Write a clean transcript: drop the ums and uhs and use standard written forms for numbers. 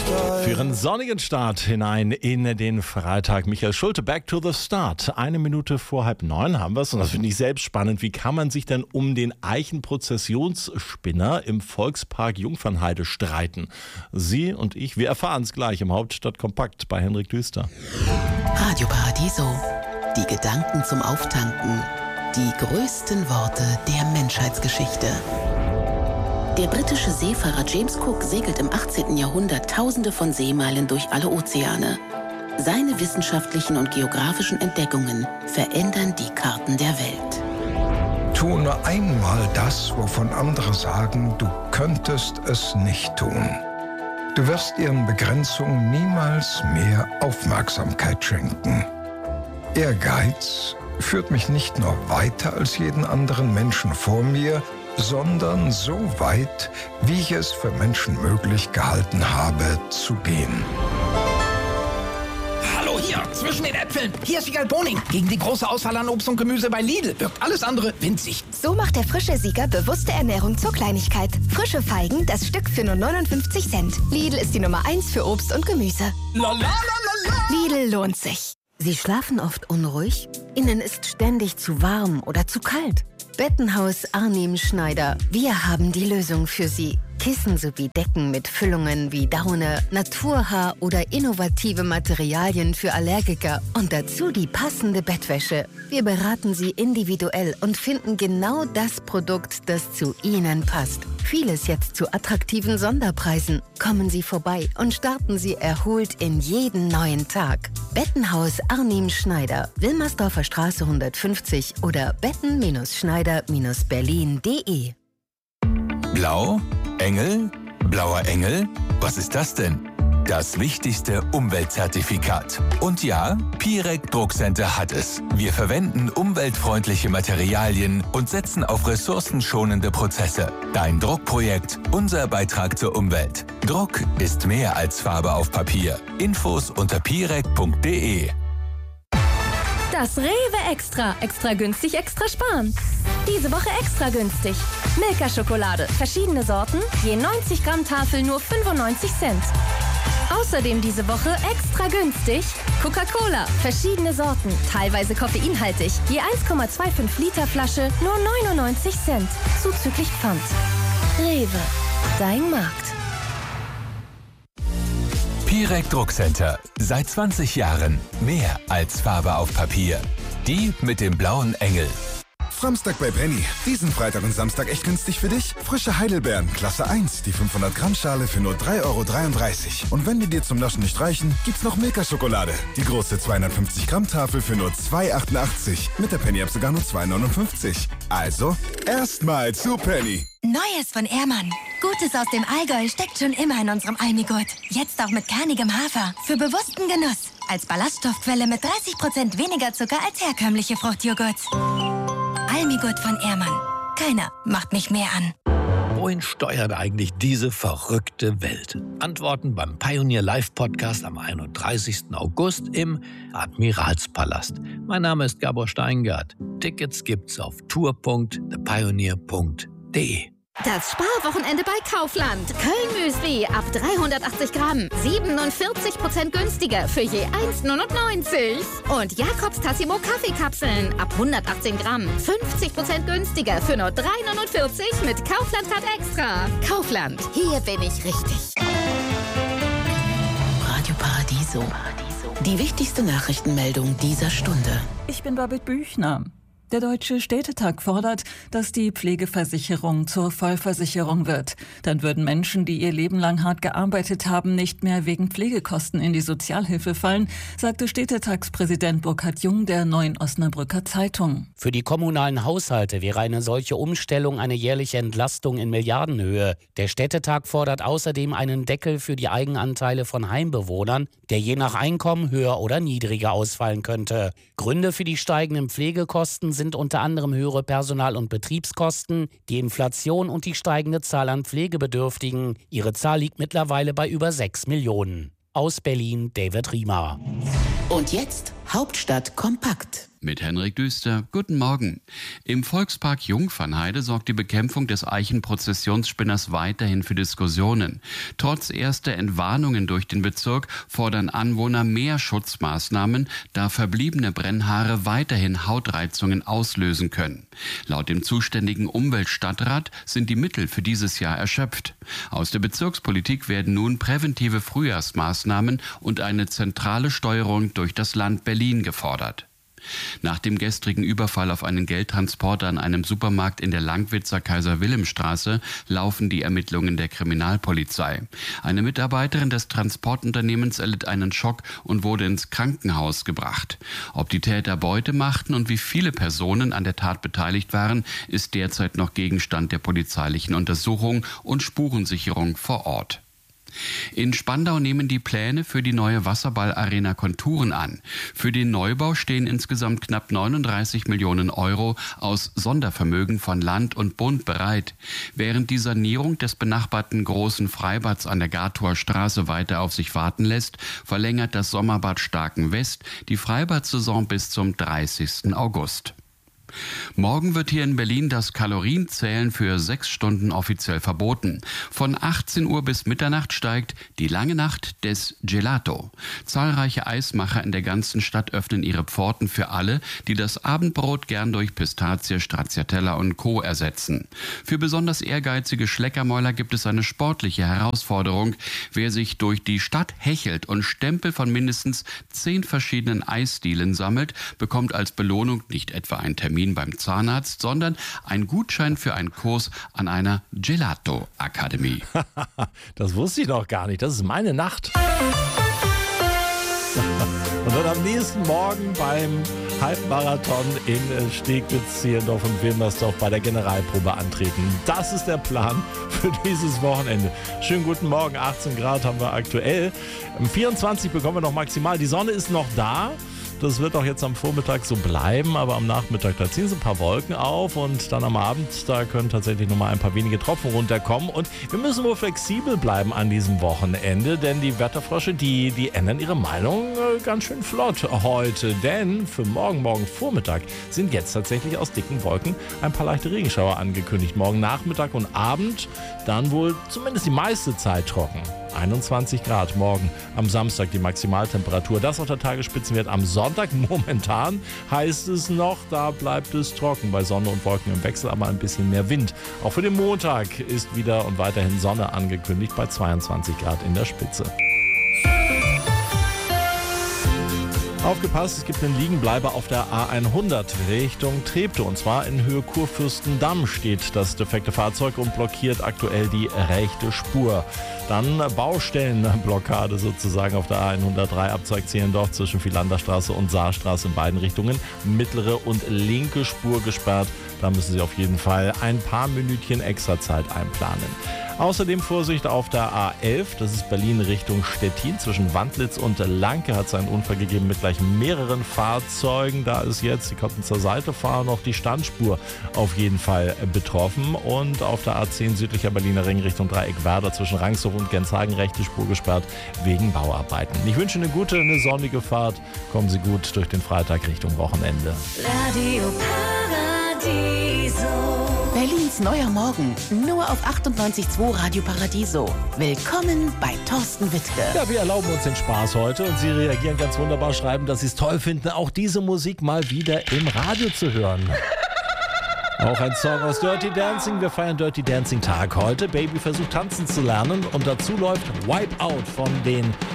Für einen sonnigen Start hinein in den Freitag. Michael Schulte, back to the start. 1 Minute vor 8:30 haben wir es. Und das finde ich selbst spannend. Wie kann man sich denn um den Eichenprozessionsspinner im Volkspark Jungfernheide streiten? Sie und ich, wir erfahren es gleich im Hauptstadtkompakt bei Henrik Düster. Radio Paradiso. Die Gedanken zum Auftanken. Die größten Worte der Menschheitsgeschichte. Der britische Seefahrer James Cook segelt im 18. Jahrhundert Tausende von Seemeilen durch alle Ozeane. Seine wissenschaftlichen und geografischen Entdeckungen verändern die Karten der Welt. Tu nur einmal das, wovon andere sagen, du könntest es nicht tun. Du wirst ihren Begrenzungen niemals mehr Aufmerksamkeit schenken. Ehrgeiz führt mich nicht nur weiter als jeden anderen Menschen vor mir, sondern so weit, wie ich es für Menschen möglich gehalten habe, zu gehen. Hallo hier, zwischen den Äpfeln. Hier ist Sieger Boning. Gegen die große Auswahl an Obst und Gemüse bei Lidl wirkt alles andere winzig. So macht der frische Sieger bewusste Ernährung zur Kleinigkeit. Frische Feigen, das Stück für nur 59 Cent. Lidl ist die Nummer 1 für Obst und Gemüse. Lidl lohnt sich. Sie schlafen oft unruhig? Ihnen ist ständig zu warm oder zu kalt? Bettenhaus Arnim Schneider. Wir haben die Lösung für Sie. Kissen sowie Decken mit Füllungen wie Daune, Naturhaar oder innovative Materialien für Allergiker und dazu die passende Bettwäsche. Wir beraten Sie individuell und finden genau das Produkt, das zu Ihnen passt. Vieles jetzt zu attraktiven Sonderpreisen. Kommen Sie vorbei und starten Sie erholt in jeden neuen Tag. Bettenhaus Arnim Schneider, Wilmersdorfer Straße 150 oder betten-schneider-berlin.de. Blau? Engel? Blauer Engel? Was ist das denn? Das wichtigste Umweltzertifikat. Und ja, Pirec Druckcenter hat es. Wir verwenden umweltfreundliche Materialien und setzen auf ressourcenschonende Prozesse. Dein Druckprojekt, unser Beitrag zur Umwelt. Druck ist mehr als Farbe auf Papier. Infos unter pirec.de. Das Rewe Extra. Extra günstig, extra sparen. Diese Woche extra günstig. Milka-Schokolade. Verschiedene Sorten. Je 90 Gramm Tafel nur 95 Cent. Außerdem diese Woche extra günstig. Coca-Cola. Verschiedene Sorten. Teilweise koffeinhaltig. Je 1,25 Liter Flasche nur 99 Cent. Zuzüglich Pfand. Rewe. Dein Markt. Pirec Druckcenter. Seit 20 Jahren mehr als Farbe auf Papier. Die mit dem blauen Engel. Samstag bei Penny. Diesen Freitag und Samstag echt günstig für dich? Frische Heidelbeeren, Klasse 1, die 500 Gramm Schale für nur 3,33 €. Und wenn die dir zum Naschen nicht reichen, gibt's noch Milka-Schokolade. Die große 250 Gramm Tafel für nur 2,88 €. Mit der Penny-App sogar nur 2,59 €. Also, erstmal zu Penny. Neues von Ehrmann. Gutes aus dem Allgäu steckt schon immer in unserem Almigurt. Jetzt auch mit kernigem Hafer. Für bewussten Genuss. Als Ballaststoffquelle mit 30% weniger Zucker als herkömmliche Fruchtjoghurts. Almigurt von Ehrmann. Keiner macht mich mehr an. Wohin steuert eigentlich diese verrückte Welt? Antworten beim Pioneer Live Podcast am 31. August im Admiralspalast. Mein Name ist Gabor Steingart. Tickets gibt's auf tour.thepioneer.de. Das Sparwochenende bei Kaufland. Köln-Müsli ab 380 Gramm. 47% günstiger für je 1,99 €. Und Jakobs Tassimo Kaffeekapseln ab 118 Gramm. 50% günstiger für nur 3,49 € mit Kaufland-Card Extra. Kaufland, hier bin ich richtig. Radio Paradiso. Die wichtigste Nachrichtenmeldung dieser Stunde. Ich bin Babette Büchner. Der Deutsche Städtetag fordert, dass die Pflegeversicherung zur Vollversicherung wird. Dann würden Menschen, die ihr Leben lang hart gearbeitet haben, nicht mehr wegen Pflegekosten in die Sozialhilfe fallen, sagte Städtetagspräsident Burkhard Jung der Neuen Osnabrücker Zeitung. Für die kommunalen Haushalte wäre eine solche Umstellung eine jährliche Entlastung in Milliardenhöhe. Der Städtetag fordert außerdem einen Deckel für die Eigenanteile von Heimbewohnern, der je nach Einkommen höher oder niedriger ausfallen könnte. Gründe für die steigenden Pflegekosten sind unter anderem höhere Personal- und Betriebskosten, die Inflation und die steigende Zahl an Pflegebedürftigen. Ihre Zahl liegt mittlerweile bei über 6 Millionen. Aus Berlin, David Riemer. Und jetzt Hauptstadt kompakt Mit Henrik Düster. Guten Morgen. Im Volkspark Jungfernheide sorgt die Bekämpfung des Eichenprozessionsspinners weiterhin für Diskussionen. Trotz erster Entwarnungen durch den Bezirk fordern Anwohner mehr Schutzmaßnahmen, da verbliebene Brennhaare weiterhin Hautreizungen auslösen können. Laut dem zuständigen Umweltstadtrat sind die Mittel für dieses Jahr erschöpft. Aus der Bezirkspolitik werden nun präventive Frühjahrsmaßnahmen und eine zentrale Steuerung durch das Land Berlin gefordert. Nach dem gestrigen Überfall auf einen Geldtransporter an einem Supermarkt in der Langwitzer Kaiser-Wilhelm-Straße laufen die Ermittlungen der Kriminalpolizei. Eine Mitarbeiterin des Transportunternehmens erlitt einen Schock und wurde ins Krankenhaus gebracht. Ob die Täter Beute machten und wie viele Personen an der Tat beteiligt waren, ist derzeit noch Gegenstand der polizeilichen Untersuchung und Spurensicherung vor Ort. In Spandau nehmen die Pläne für die neue Wasserball-Arena Konturen an. Für den Neubau stehen insgesamt knapp 39 Millionen Euro aus Sondervermögen von Land und Bund bereit. Während die Sanierung des benachbarten großen Freibads an der Gatower Straße weiter auf sich warten lässt, verlängert das Sommerbad Starken West die Freibad-Saison bis zum 30. August. Morgen wird hier in Berlin das Kalorienzählen für 6 Stunden offiziell verboten. Von 18 Uhr bis Mitternacht steigt die lange Nacht des Gelato. Zahlreiche Eismacher in der ganzen Stadt öffnen ihre Pforten für alle, die das Abendbrot gern durch Pistazie, Stracciatella und Co. ersetzen. Für besonders ehrgeizige Schleckermäuler gibt es eine sportliche Herausforderung. Wer sich durch die Stadt hechelt und Stempel von mindestens 10 verschiedenen Eisstilen sammelt, bekommt als Belohnung nicht etwa einen Termin beim Zahnarzt, sondern ein Gutschein für einen Kurs an einer Gelato-Akademie. Das wusste ich noch gar nicht. Das ist meine Nacht. Und dann am nächsten Morgen beim Halbmarathon in Steglitz, Zehlendorf und Wilmersdorf bei der Generalprobe antreten. Das ist der Plan für dieses Wochenende. Schönen guten Morgen, 18 Grad haben wir aktuell. 24 bekommen wir noch maximal. Die Sonne ist noch da. Das wird auch jetzt am Vormittag so bleiben, aber am Nachmittag, da ziehen so ein paar Wolken auf und dann am Abend, da können tatsächlich nochmal ein paar wenige Tropfen runterkommen und wir müssen wohl flexibel bleiben an diesem Wochenende, denn die Wetterfrösche, die ändern ihre Meinung ganz schön flott heute, denn für morgen Vormittag sind jetzt tatsächlich aus dicken Wolken ein paar leichte Regenschauer angekündigt. Morgen Nachmittag und Abend dann wohl zumindest die meiste Zeit trocken. 21 Grad morgen am Samstag die Maximaltemperatur. Das auf der Tagesspitzenwert am Sonntag. Momentan heißt es noch, da bleibt es trocken bei Sonne und Wolken im Wechsel, aber ein bisschen mehr Wind. Auch für den Montag ist wieder und weiterhin Sonne angekündigt bei 22 Grad in der Spitze. Aufgepasst, es gibt einen Liegenbleiber auf der A100 Richtung Treptow und zwar in Höhe Kurfürstendamm steht das defekte Fahrzeug und blockiert aktuell die rechte Spur. Dann Baustellenblockade sozusagen auf der A103 Abzweig Zehlendorf zwischen Philanderstraße und Saarstraße in beiden Richtungen. Mittlere und linke Spur gesperrt. Da müssen Sie auf jeden Fall ein paar Minütchen extra Zeit einplanen. Außerdem Vorsicht auf der A11, das ist Berlin Richtung Stettin. Zwischen Wandlitz und Lanke hat es einen Unfall gegeben mit gleich mehreren Fahrzeugen. Da ist jetzt, die konnten zur Seite fahren, noch die Standspur auf jeden Fall betroffen. Und auf der A10 südlicher Berliner Ring Richtung Dreieckwerder zwischen Rangshof und Genshagen rechte Spur gesperrt wegen Bauarbeiten. Ich wünsche eine gute, eine sonnige Fahrt. Kommen Sie gut durch den Freitag Richtung Wochenende. Radio Paradiso. Berlins neuer Morgen, nur auf 98.2 Radio Paradiso. Willkommen bei Thorsten Wittke. Ja, wir erlauben uns den Spaß heute und Sie reagieren ganz wunderbar, schreiben, dass Sie es toll finden, auch diese Musik mal wieder im Radio zu hören. Auch ein Song aus Dirty Dancing. Wir feiern Dirty Dancing Tag heute. Baby versucht tanzen zu lernen und dazu läuft Wipe Out von den